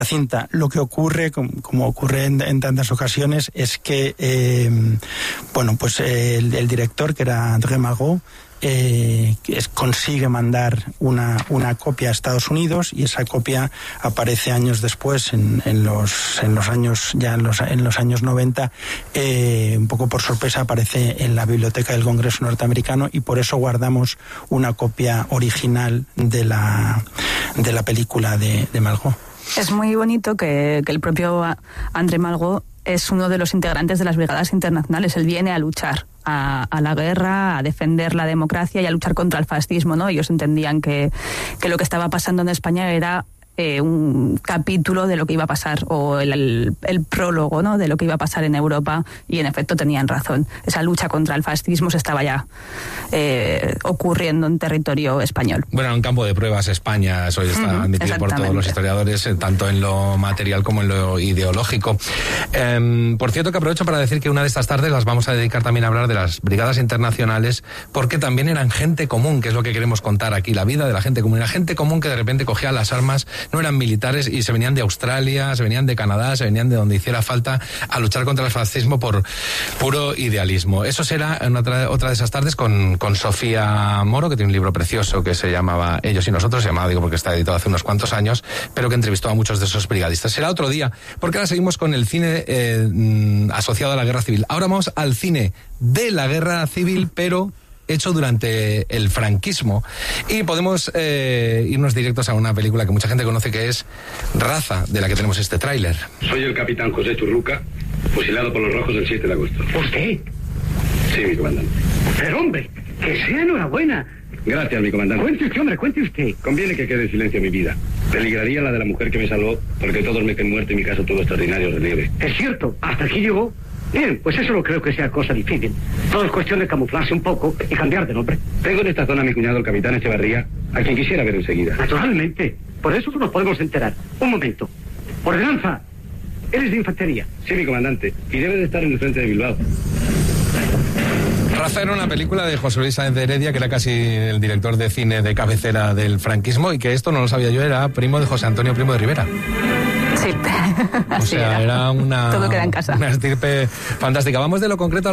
cinta. Lo que ocurre, como ocurre en tantas ocasiones, es que el director, que era André Malraux, consigue mandar una copia a Estados Unidos, y esa copia aparece años después, en los años 90, un poco por sorpresa aparece en la Biblioteca del Congreso norteamericano, y por eso guardamos una copia original de la película de Malraux. Es muy bonito que el propio André Malraux es uno de los integrantes de las brigadas internacionales. Él viene a luchar a la guerra, a defender la democracia y a luchar contra el fascismo, ¿no? Ellos entendían que lo que estaba pasando en España era un capítulo de lo que iba a pasar, o el prólogo, ¿no?, de lo que iba a pasar en Europa, y en efecto tenían razón. Esa lucha contra el fascismo se estaba ya ocurriendo en territorio español. Bueno, en campo de pruebas España, eso ya está admitido por todos los historiadores, tanto en lo material como en lo ideológico. Por cierto, que aprovecho para decir que una de estas tardes las vamos a dedicar también a hablar de las brigadas internacionales, porque también eran gente común, que es lo que queremos contar aquí, la vida de la gente común. Era gente común que de repente cogía las armas, no eran militares, y se venían de Australia, se venían de Canadá, se venían de donde hiciera falta a luchar contra el fascismo por puro idealismo. Eso será en otra de esas tardes con Sofía Moro, que tiene un libro precioso que se llamaba Ellos y Nosotros, se llamaba, digo porque está editado hace unos cuantos años, pero que entrevistó a muchos de esos brigadistas. Será otro día, porque ahora seguimos con el cine asociado a la guerra civil. Ahora vamos al cine de la guerra civil, pero hecho durante el franquismo, y podemos irnos directos a una película que mucha gente conoce, que es Raza, de la que tenemos este tráiler. Soy el capitán José Churruca, fusilado por los rojos el 7 de agosto. ¿Usted? Sí, mi comandante. Pero hombre, que sea enhorabuena. Gracias, mi comandante. Cuente usted, hombre, cuente usted. Conviene que quede en silencio mi vida. Peligraría la de la mujer que me salvó, porque todos me creen muerto y mi caso tuvo extraordinario relieve. Es cierto, hasta aquí llegó. Bien, pues eso no creo que sea cosa difícil. Todo es cuestión de camuflarse un poco y cambiar de nombre. Tengo en esta zona a mi cuñado, el capitán Echevarría, a quien quisiera ver enseguida. Naturalmente. Por eso nos podemos enterar. Un momento. Ordenanza. Eres de infantería. Sí, mi comandante. Y debe de estar en el frente de Bilbao. Raza era una película de José Luis Sáenz de Heredia, que era casi el director de cine de cabecera del franquismo, y que esto no lo sabía yo, era primo de José Antonio Primo de Rivera. Sí. O sea, era todo queda en casa. Una estirpe fantástica. Vamos de lo concreto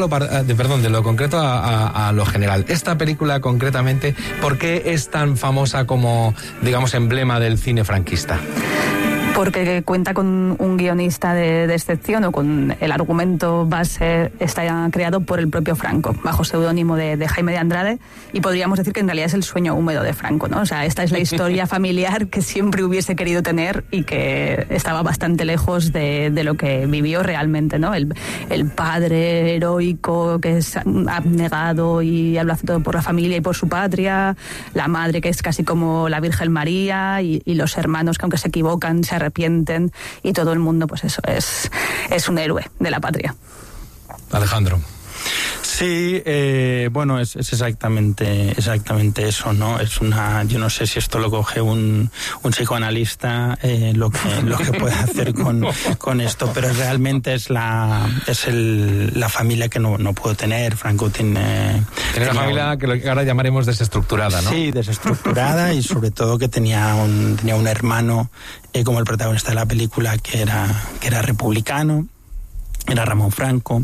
a lo general. Esta película concretamente, ¿por qué es tan famosa como, digamos, emblema del cine franquista? Porque cuenta con un guionista de excepción, o con el argumento base está creado por el propio Franco, bajo seudónimo de Jaime de Andrade, y podríamos decir que en realidad es el sueño húmedo de Franco, ¿no? O sea, esta es la historia familiar que siempre hubiese querido tener y que estaba bastante lejos de lo que vivió realmente, ¿no? El padre heroico que es abnegado y lo hace todo por la familia y por su patria, la madre que es casi como la Virgen María, y los hermanos que, aunque se equivocan, se arrepienten, y todo el mundo, pues eso, es un héroe de la patria. Alejandro. Sí, bueno, es exactamente eso, ¿no? Yo no sé si esto lo coge un psicoanalista, lo que puede hacer con esto, pero realmente es la familia que no pudo tener. Franco tiene una familia que ahora llamaremos desestructurada, ¿no? Sí, desestructurada, y sobre todo que tenía un hermano, como el protagonista de la película, que era republicano. Era Ramón Franco,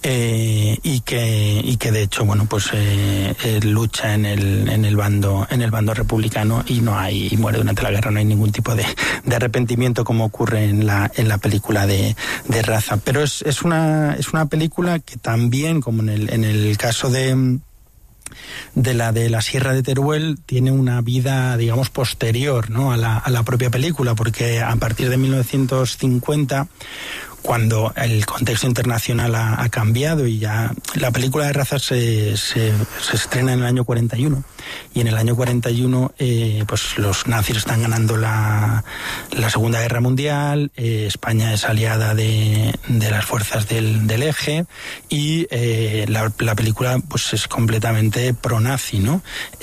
y que de hecho, bueno, pues lucha en el bando republicano, y muere durante la guerra. No hay ningún tipo de arrepentimiento, como ocurre en la película de Raza. Pero es una película que también, como en el caso de la Sierra de Teruel, tiene una vida, digamos, posterior, ¿no?, a la propia película, porque a partir de 1950, cuando el contexto internacional ha cambiado, y ya la película de Raza se estrena en el año 41, y en el año 41 pues los nazis están ganando la Segunda Guerra Mundial, España es aliada de las fuerzas del eje, y la película pues es completamente pro-nazi, ¿no?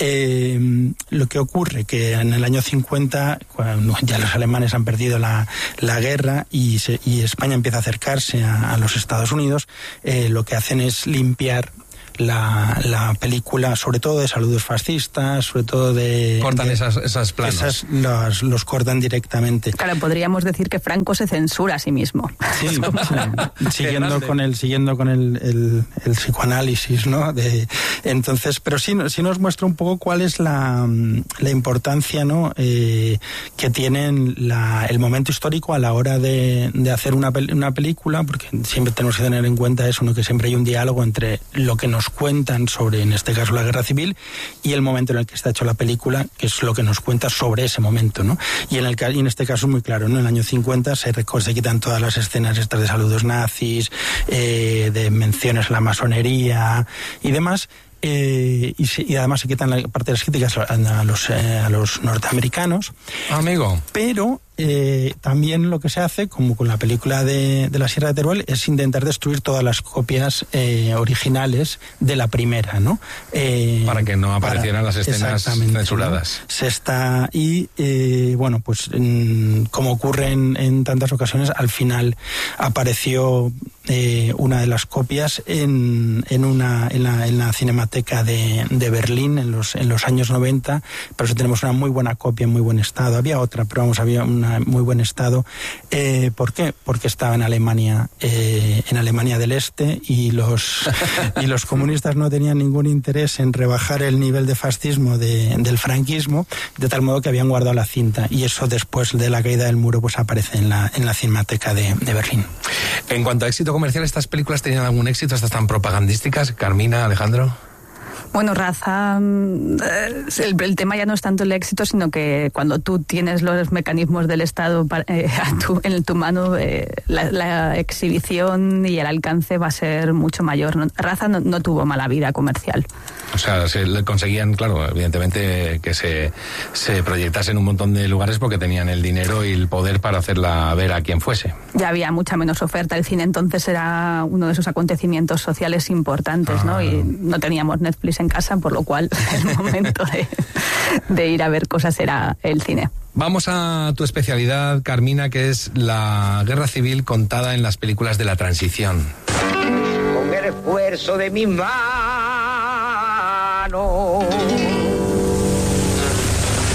Lo que ocurre que en el año 50, cuando ya los alemanes han perdido la guerra, y España empieza a acercarse a los Estados Unidos, lo que hacen es limpiar la película, sobre todo de saludos fascistas, sobre todo de... Cortan esas planos. Los cortan directamente. Claro, podríamos decir que Franco se censura a sí mismo. Sí, siguiendo con el psicoanálisis, ¿no? Entonces, pero sí nos muestra un poco cuál es la importancia, ¿no? Que tiene el momento histórico a la hora de hacer una película, porque siempre tenemos que tener en cuenta eso, ¿no? Que siempre hay un diálogo entre lo que nos cuentan sobre, en este caso, la guerra civil, y el momento en el que está hecho la película, que es lo que nos cuenta sobre ese momento, ¿no? Y en este caso es muy claro, ¿no? En el año 50 se quitan todas las escenas estas de saludos nazis, de menciones a la masonería y demás. Y además se quitan la parte de las críticas a los norteamericanos. Amigo. Pero también lo que se hace, como con la película de la Sierra de Teruel, es intentar destruir todas las copias originales de la primera, ¿no? Para que no aparecieran las escenas censuradas. ¿No? Bueno, pues como ocurre en tantas ocasiones, al final apareció una de las copias en la Cinemateca de Berlín en los años 90, pero eso tenemos una muy buena copia en muy buen estado. Había otra, pero había una muy buen estado. ¿Por qué? Porque estaba en Alemania del Este, y los comunistas no tenían ningún interés en rebajar el nivel de fascismo del franquismo, de tal modo que habían guardado la cinta, y eso después de la caída del muro pues aparece en la Cinemateca de Berlín. En cuanto a éxito comercial, ¿estas películas tenían algún éxito? ¿Estas tan propagandísticas? Carmina, Alejandro. Bueno, Raza, el tema ya no es tanto el éxito, sino que cuando tú tienes los mecanismos del Estado en tu mano, la exhibición y el alcance va a ser mucho mayor. Raza no tuvo mala vida comercial. O sea, se conseguían, claro, evidentemente que se proyectase en un montón de lugares porque tenían el dinero y el poder para hacerla ver a quien fuese. Ya había mucha menos oferta. El cine entonces era uno de esos acontecimientos sociales importantes, ¿no? Y no teníamos Netflix en casa, por lo cual el momento de ir a ver cosas era el cine. Vamos a tu especialidad, Carmina, que es la guerra civil contada en las películas de la transición. Con el esfuerzo de mis manos